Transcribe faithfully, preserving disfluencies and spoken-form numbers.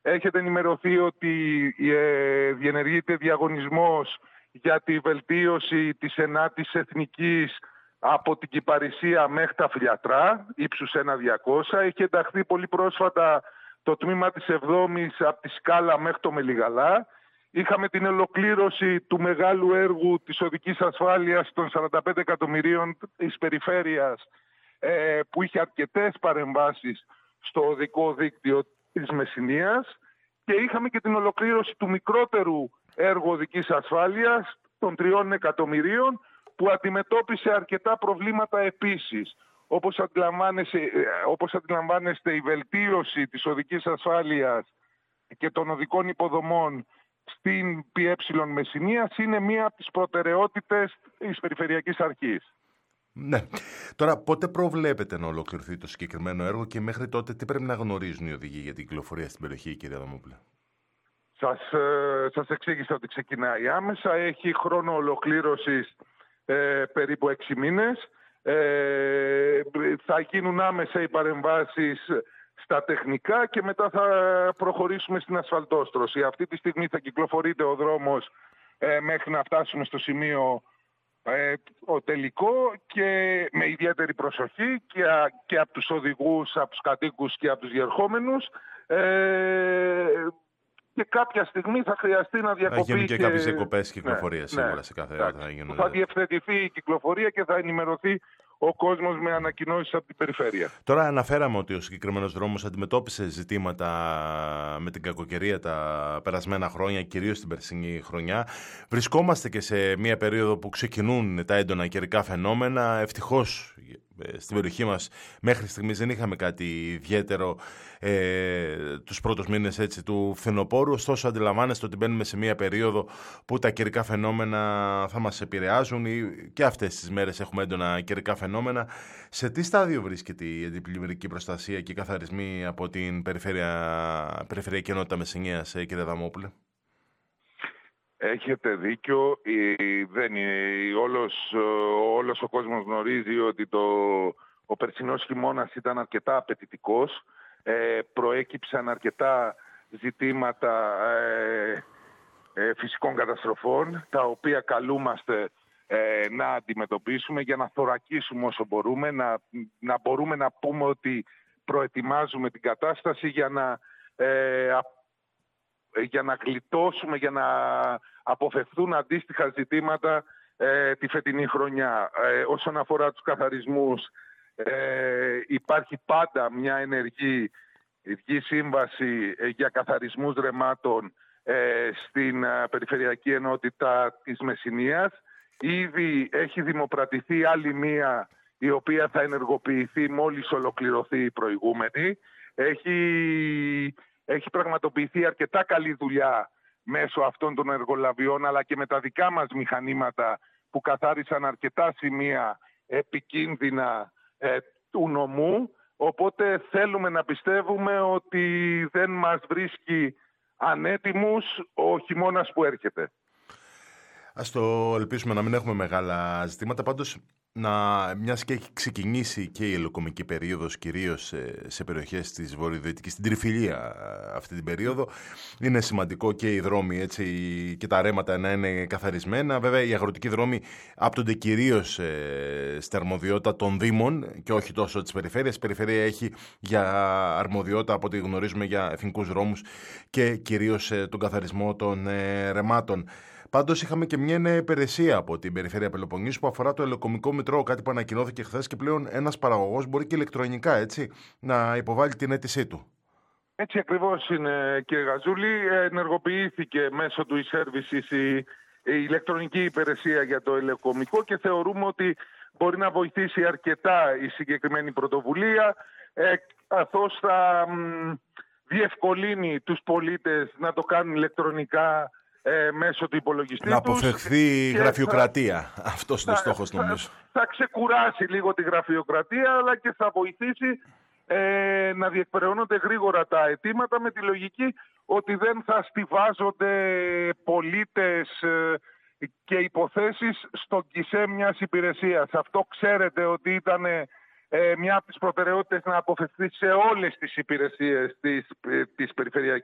Έχετε ενημερωθεί ότι ε, διενεργείται διαγωνισμός για τη βελτίωση της ενάτης εθνικής από την Κυπαρισία μέχρι τα Φιλιατρά, ύψους ένα χιλιάδες διακόσια. Έχει ενταχθεί πολύ πρόσφατα το τμήμα της εβδόμης από τη Σκάλα μέχρι το Μελιγαλά. Είχαμε την ολοκλήρωση του μεγάλου έργου της οδικής ασφάλειας των σαράντα πέντε εκατομμυρίων της περιφέρειας, ε, που είχε αρκετές παρεμβάσεις στο οδικό δίκτυο της Μεσσηνίας, και είχαμε και την ολοκλήρωση του μικρότερου έργου οδικής ασφάλειας των τριών εκατομμυρίων, που αντιμετώπισε αρκετά προβλήματα επίσης. Όπως αντιλαμβάνεστε, όπως αντιλαμβάνεστε, η βελτίωση της οδικής ασφάλειας και των οδικών υποδομών στην ΠΕ Μεσσηνίας είναι μία από τις προτεραιότητες της Περιφερειακής Αρχής. Ναι. Τώρα, πότε προβλέπετε να ολοκληρωθεί το συγκεκριμένο έργο και μέχρι τότε τι πρέπει να γνωρίζουν οι οδηγοί για την κυκλοφορία στην περιοχή, κύριε Αδαμόπουλε? Σας, ε, σας εξήγησα ότι ξεκινάει άμεσα. Έχει χρόνο ολοκλήρωσης ε, περίπου έξι μήνες. Ε, θα γίνουν άμεσα οι παρεμβάσεις στα τεχνικά και μετά θα προχωρήσουμε στην ασφαλτόστρωση. Αυτή τη στιγμή θα κυκλοφορείται ο δρόμος ε, μέχρι να φτάσουμε στο σημείο ε, ο τελικό, και με ιδιαίτερη προσοχή και, και από τους οδηγούς, από τους κατοίκους και από τους διερχόμενους. Ε, και κάποια στιγμή θα χρειαστεί να διακοπεί. Θα γίνουν και, και κάποιες διακοπές κυκλοφορίας, ναι, σίγουρα, ναι, σε κάθε ναι, θα γίνουν. Θα διευθετηθεί η κυκλοφορία και θα ενημερωθεί ο κόσμος με ανακοινώσεις από την περιφέρεια. Τώρα αναφέραμε ότι ο συγκεκριμένος δρόμος αντιμετώπισε ζητήματα με την κακοκαιρία τα περασμένα χρόνια, κυρίως την περσινή χρονιά. Βρισκόμαστε και σε μια περίοδο που ξεκινούν τα έντονα καιρικά φαινόμενα. Ευτυχώς στην περιοχή μας μέχρι στιγμής δεν είχαμε κάτι ιδιαίτερο ε, τους πρώτους μήνες έτσι, του φθινοπόρου. Ωστόσο αντιλαμβάνεστε ότι μπαίνουμε σε μια περίοδο που τα καιρικά φαινόμενα θα μας επηρεάζουν, και αυτές τις μέρες έχουμε έντονα καιρικά φαινόμενα. Σε τι στάδιο βρίσκεται η αντιπλημμυρική προστασία και οι καθαρισμοί από την περιφέρεια, Περιφερειακή Ενότητα Μεσσηνίας, κύριε Αδαμόπουλε? Έχετε δίκιο. Δεν είναι, όλος, όλος ο κόσμος γνωρίζει ότι το, ο περσινός χειμώνας ήταν αρκετά απαιτητικός. Ε, προέκυψαν αρκετά ζητήματα ε, ε, φυσικών καταστροφών, τα οποία καλούμαστε ε, να αντιμετωπίσουμε για να θωρακίσουμε όσο μπορούμε, να, να μπορούμε να πούμε ότι προετοιμάζουμε την κατάσταση για να ε, για να γλιτώσουμε, για να αποφευθούν αντίστοιχα ζητήματα ε, τη φετινή χρονιά. Ε, όσον αφορά τους καθαρισμούς, ε, υπάρχει πάντα μια ενεργή, ενεργή σύμβαση ε, για καθαρισμούς ρεμάτων ε, στην ε, Περιφερειακή Ενότητα της Μεσσηνίας. Ήδη έχει δημοπρατηθεί άλλη μία, η οποία θα ενεργοποιηθεί μόλις ολοκληρωθεί η προηγούμενη. Έχει... Έχει πραγματοποιηθεί αρκετά καλή δουλειά μέσω αυτών των εργολαβιών, αλλά και με τα δικά μας μηχανήματα που καθάρισαν αρκετά σημεία επικίνδυνα ε, του νομού. Οπότε θέλουμε να πιστεύουμε ότι δεν μας βρίσκει ανέτοιμους ο χειμώνας που έρχεται. Ας το ελπίσουμε να μην έχουμε μεγάλα ζητήματα. Πάντως, να, μιας και έχει ξεκινήσει και η ελαιοκομική περίοδος, κυρίως σε, σε περιοχές της βορειοδυτικής, στην Τριφυλία αυτή την περίοδο, είναι σημαντικό και οι δρόμοι έτσι, και τα ρέματα να είναι καθαρισμένα. Βέβαια, οι αγροτικοί δρόμοι άπτονται κυρίως ε, στη αρμοδιότητα των Δήμων και όχι τόσο της περιφέρειας. Η περιφέρεια έχει για αρμοδιότητα, από ό,τι γνωρίζουμε, για εθνικούς δρόμους και κυρίως ε, τον καθαρισμό των ε, ρεμάτων. Πάντως, είχαμε και μια νέα υπηρεσία από την Περιφέρεια Πελοποννήσου που αφορά το ελαιοκομικό μητρό, κάτι που ανακοινώθηκε χθες, και πλέον ένας παραγωγός μπορεί και ηλεκτρονικά έτσι, να υποβάλει την αίτησή του. Έτσι ακριβώς είναι, κύριε Γαζούλη. Ενεργοποιήθηκε μέσω του e-services η, η ηλεκτρονική υπηρεσία για το ελαιοκομικό και θεωρούμε ότι μπορεί να βοηθήσει αρκετά η συγκεκριμένη πρωτοβουλία, ε, καθώς θα μ, διευκολύνει τους πολίτες να το κάνουν ηλεκτρονικά Ε, μέσω του υπολογιστή να αποφευχθεί η γραφειοκρατία. Θα, Αυτός είναι ο στόχος, νομίζω. Θα, θα ξεκουράσει λίγο τη γραφειοκρατία, αλλά και θα βοηθήσει ε, να διεκπεραιώνονται γρήγορα τα αιτήματα, με τη λογική ότι δεν θα στιβάζονται πολίτες ε, και υποθέσεις στο γκισέ μιας υπηρεσίας. Αυτό ξέρετε ότι ήταν ε, μια από τις προτεραιότητες να αποφευχθεί σε όλες τις υπηρεσίες της, της περιφερειακής